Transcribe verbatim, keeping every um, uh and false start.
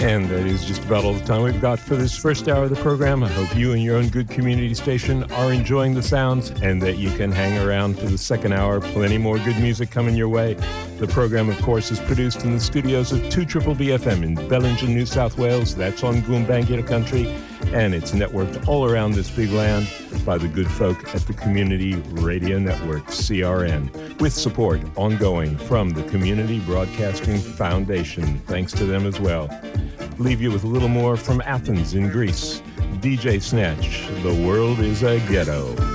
And that is just about all the time we've got for this first hour of the program. I hope you and your own good community station are enjoying the sounds and that you can hang around for the second hour. Plenty more good music coming your way. The program, of course, is produced in the studios of two B B F M in Bellingen, New South Wales. That's on Goombangida country. And it's networked all around this big land by the good folk at the Community Radio Network, C R N, with support ongoing from the Community Broadcasting Foundation. Thanks to them as well. Leave you with a little more from Athens in Greece. D J Snatch, The World is a Ghetto.